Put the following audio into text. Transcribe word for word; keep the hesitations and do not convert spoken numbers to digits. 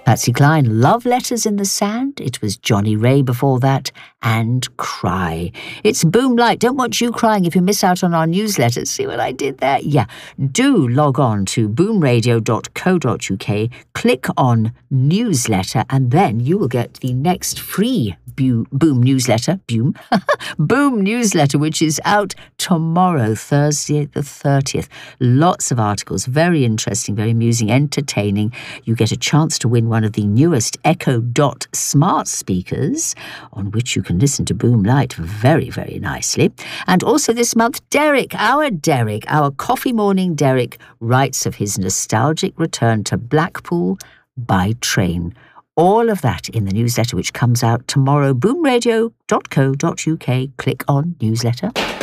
Patsy Cline, Love Letters in the Sand. It was Johnny Ray before that, and Cry. It's Boom Light. Don't want you crying if you miss out on our newsletters. See what I did there? Yeah. Do log on to boom radio dot co dot uk, click on newsletter, and then you will get the next free Bu- Boom newsletter, Boom, Boom newsletter, which is out tomorrow, Thursday the thirtieth. Lots of articles, very interesting, very amusing, entertaining. You get a chance to win one of the newest Echo Dot smart speakers, on which you can listen to Boom Light very, very nicely. And also this month, Derek, our Derek, our coffee morning Derek, writes of his nostalgic return to Blackpool by train. All of that in the newsletter, which comes out tomorrow, boom radio dot co dot uk. Click on newsletter.